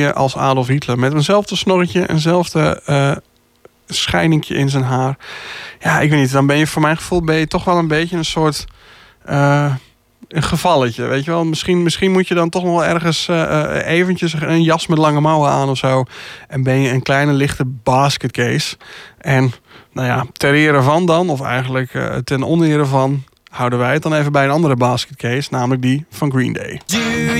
je als Adolf Hitler. Met eenzelfde snorretje, eenzelfde schijningje in zijn haar. Ja, ik weet niet. Dan ben je voor mijn gevoel toch wel een beetje een soort een gevalletje, weet je wel. Misschien moet je dan toch nog wel ergens eventjes een jas met lange mouwen aan of zo. En ben je een kleine lichte basketcase. En nou ja, ter ere van dan, of eigenlijk ten onere van, houden wij het dan even bij een andere basketcase, namelijk die van Green Day.